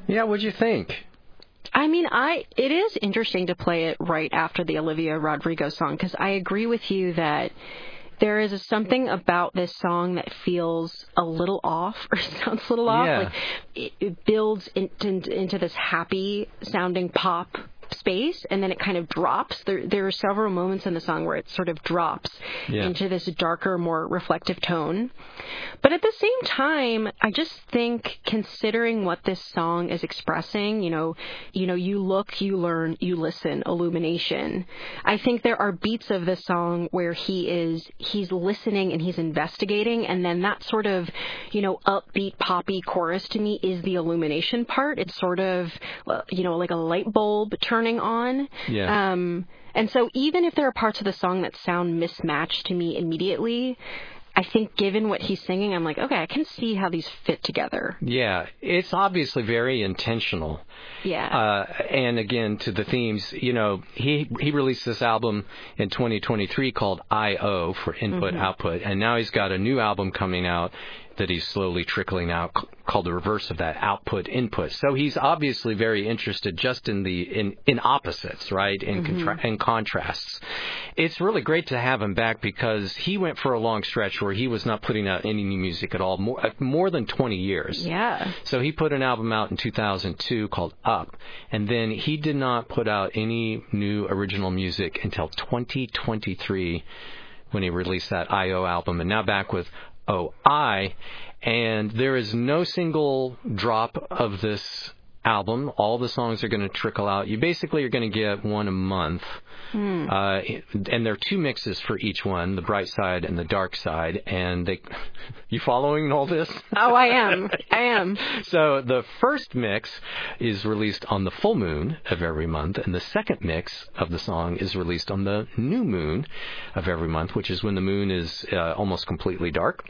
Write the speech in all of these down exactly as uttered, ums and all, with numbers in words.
Yeah, what'd you think? I mean, I it is interesting to play it right after the Olivia Rodrigo song, because I agree with you that there is something about this song that feels a little off, or sounds a little off. Yeah. Like it, it builds in, in, into this happy sounding pop space, and then it kind of drops. There, there are several moments in the song where it sort of drops yeah. into this darker, more reflective tone. But at the same time, I just think, considering what this song is expressing, you know, you know, you look, you learn, you listen, illumination. I think there are beats of this song where he is, he's listening and he's investigating, and then that sort of, you know, upbeat, poppy chorus to me is the illumination part. It's sort of, you know, like a light bulb turning on. Yeah. Um, and so even if there are parts of the song that sound mismatched to me immediately, I think given what he's singing, I'm like, okay, I can see how these fit together. Yeah, it's obviously very intentional. Yeah. Uh, and again, to the themes, you know, he he released this album in twenty twenty-three called I O for Input Mm-hmm. Output, and now he's got a new album coming out that he's slowly trickling out called the reverse of that, Output Input. So he's obviously very interested just in the in, in opposites, right, in, Mm-hmm. contra- in contrasts. It's really great to have him back because he went for a long stretch where he was not putting out any new music at all, more, more than twenty years. Yeah. So he put an album out in two thousand two called Up, and then he did not put out any new original music until twenty twenty-three when he released that I O album, and now back with O I, and there is no single drop of this album. All the songs are going to trickle out. You basically are going to get one a month. Hmm. Uh, and there are two mixes for each one, the bright side and the dark side. And they, you following all this? Oh, I am. I am. So the first mix is released on the full moon of every month, and the second mix of the song is released on the new moon of every month, which is when the moon is uh, almost completely dark.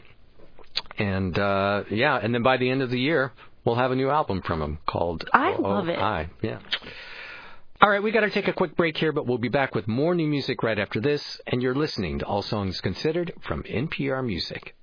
And, uh, yeah, and then by the end of the year, we'll have a new album from him called I love it. I. Yeah. All right, we got to take a quick break here, but we'll be back with more new music right after this. And you're listening to All Songs Considered from N P R Music.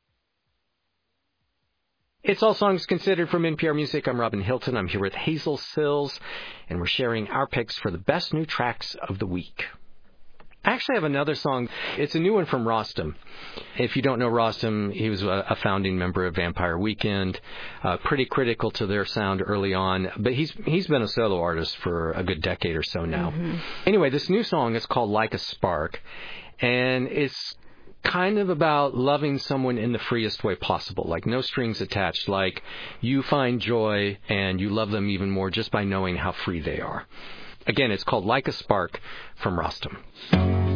It's All Songs Considered from N P R Music. I'm Robin Hilton. I'm here with Hazel Sills, and we're sharing our picks for the best new tracks of the week. I actually have another song. It's a new one from Rostam. If you don't know Rostam, he was a founding member of Vampire Weekend, uh, pretty critical to their sound early on, but he's he's been a solo artist for a good decade or so now. Mm-hmm. Anyway, this new song is called Like a Spark, and it's kind of about loving someone in the freest way possible, like no strings attached, like you find joy and you love them even more just by knowing how free they are. Again, it's called Like a Spark from Rostam.